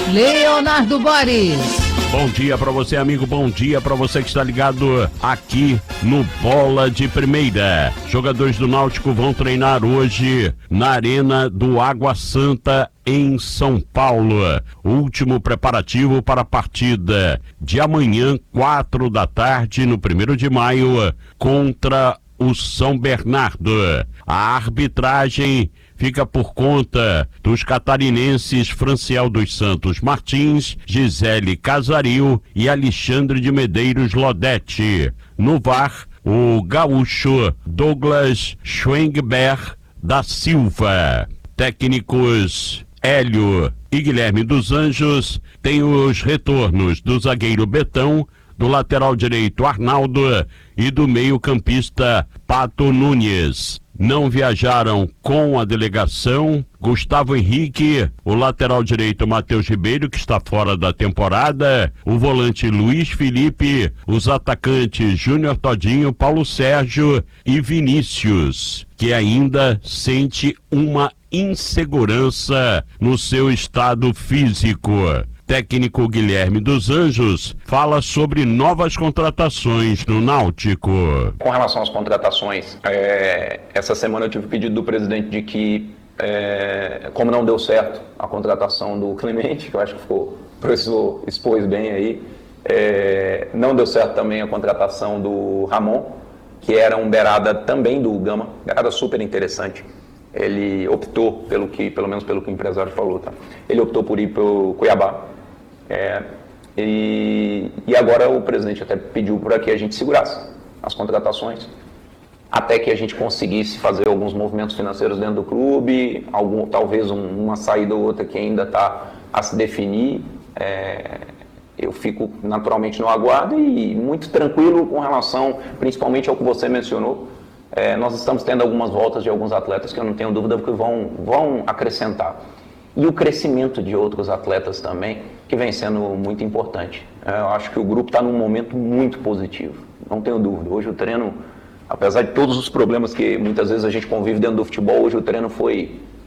Leonardo Boris. Bom dia para você, amigo. Bom dia para você que está ligado aqui no Bola de Primeira. Jogadores do Náutico vão treinar hoje na Arena do Água Santa, em São Paulo. Último preparativo para a partida de amanhã, 4 da tarde, no 1º de maio, contra o São Bernardo. A arbitragem fica por conta dos catarinenses Franciel dos Santos Martins, Gisele Casaril e Alexandre de Medeiros Lodete. No VAR, o gaúcho Douglas Schwengber da Silva. Técnicos Hélio e Guilherme dos Anjos têm os retornos do zagueiro Betão, do lateral direito Arnaldo e do meio-campista Pato Nunes. Não viajaram com a delegação Gustavo Henrique, o lateral direito Matheus Ribeiro, que está fora da temporada, o volante Luiz Felipe, os atacantes Júnior Todinho, Paulo Sérgio e Vinícius, que ainda sente uma insegurança no seu estado físico. Técnico Guilherme dos Anjos fala sobre novas contratações no Náutico. Com relação às contratações, essa semana eu tive pedido do presidente de que, como não deu certo a contratação do Clemente, que eu acho que o professor expôs bem aí, não deu certo também a contratação do Ramon, que era um beirada também do Gama, beirada super interessante. Ele optou, pelo menos pelo que o empresário falou, tá? Ele optou por ir para o Cuiabá. E agora o presidente até pediu para que a gente segurasse as contratações até que a gente conseguisse fazer alguns movimentos financeiros dentro do clube, talvez uma saída ou outra que ainda está a se definir. Eu fico naturalmente no aguardo e muito tranquilo com relação principalmente ao que você mencionou. Nós estamos tendo algumas voltas de alguns atletas que eu não tenho dúvida que vão acrescentar. E o crescimento de outros atletas também, que vem sendo muito importante. Eu acho que o grupo está num momento muito positivo, não tenho dúvida. Hoje o treino, apesar de todos os problemas que muitas vezes a gente convive dentro do futebol, hoje o treino foi